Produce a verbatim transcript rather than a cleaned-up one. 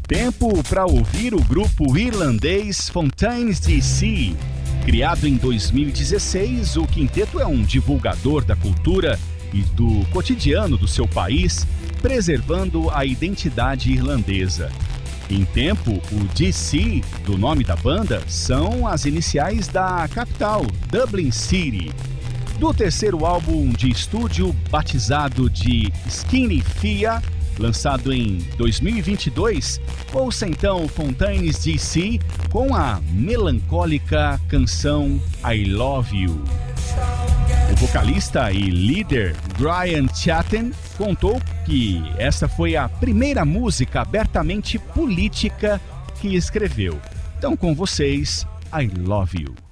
Tempo para ouvir o grupo irlandês Fontaines D C. Criado em dois mil e dezesseis, o quinteto é um divulgador da cultura e do cotidiano do seu país, preservando a identidade irlandesa. Em tempo, o D C, do nome da banda, são as iniciais da capital, Dublin City. Do terceiro álbum de estúdio, batizado de Skinny Fia, lançado em dois mil e vinte e dois, ouça então Fontaines D C com a melancólica canção I Love You. O vocalista e líder Brian Chatten contou que essa foi a primeira música abertamente política que escreveu. Então, com vocês, I Love You.